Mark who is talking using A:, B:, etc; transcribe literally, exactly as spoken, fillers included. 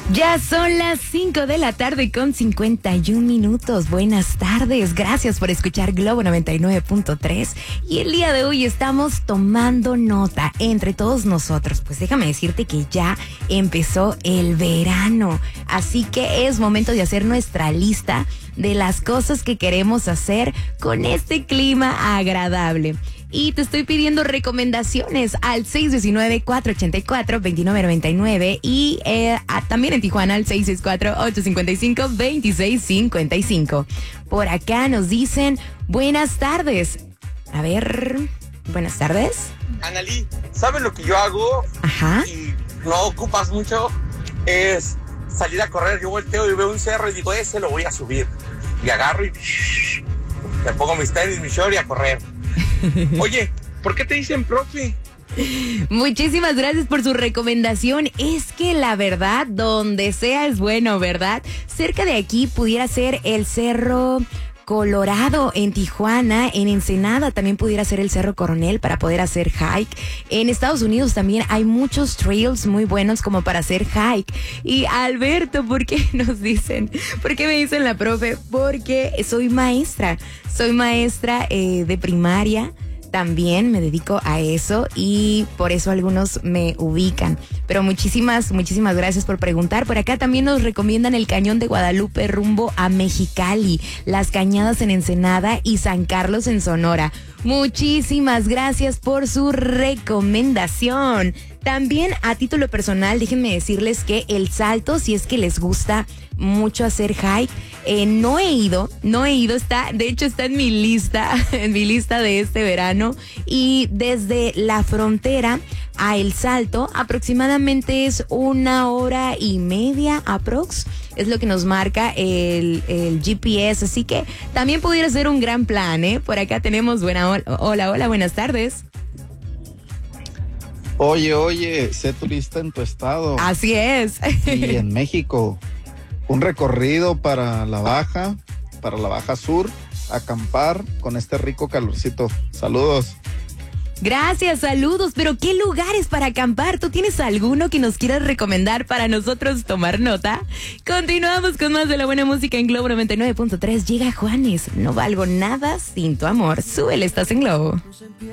A: Ya son las cinco de la tarde con cincuenta y un minutos. Buenas tardes, gracias por escuchar Globo noventa y nueve punto tres. Y el día de hoy estamos tomando nota entre todos nosotros. Pues déjame decirte que ya empezó el verano. Así que es momento de hacer nuestra lista de las cosas que queremos hacer con este clima agradable. Y te estoy pidiendo recomendaciones al seis uno nueve, cuatro ocho cuatro, dos nueve nueve nueve y eh, a, también en Tijuana al seis seis cuatro, ocho cinco cinco, dos seis cinco cinco. Por acá nos dicen buenas tardes. A ver, buenas tardes.
B: Analí, ¿sabes lo que yo hago?
A: Ajá.
B: Y no ocupas mucho, es salir a correr. Yo volteo y veo un cerro y digo, ese lo voy a subir. Y agarro y me pongo mis tenis, mi short y a correr. Oye, ¿por qué te dicen profe?
A: Muchísimas gracias por su recomendación. Es que la verdad, donde sea es bueno, ¿verdad? Cerca de aquí pudiera ser el Cerro Colorado en Tijuana, en Ensenada también pudiera ser el Cerro Coronel para poder hacer hike. En Estados Unidos también hay muchos trails muy buenos como para hacer hike. Y Alberto, ¿por qué nos dicen? ¿Por qué me dicen la profe? Porque soy maestra, soy maestra eh, de primaria. También me dedico a eso y por eso algunos me ubican. Pero muchísimas, muchísimas gracias por preguntar. Por acá también nos recomiendan el Cañón de Guadalupe rumbo a Mexicali, Las Cañadas en Ensenada y San Carlos en Sonora. Muchísimas gracias por su recomendación. También a título personal, déjenme decirles que el Salto, si es que les gusta mucho hacer hike, eh, no he ido, no he ido, está, de hecho está en mi lista, en mi lista de este verano, y desde la frontera a El Salto aproximadamente es una hora y media aprox, es lo que nos marca el, el G P S, así que también pudiera ser un gran plan, ¿eh? Por acá tenemos buena, hola, hola, buenas tardes.
C: Oye, oye, sé turista en tu estado.
A: Así es.
C: Y en México, un recorrido para la Baja, para la Baja Sur, acampar con este rico calorcito. Saludos.
A: Gracias, saludos, pero ¿qué lugares para acampar? ¿Tú tienes alguno que nos quieras recomendar para nosotros tomar nota? Continuamos con más de la buena música en Globo noventa y nueve punto tres. Llega Juanes, no valgo nada sin tu amor. Súbele, estás en Globo.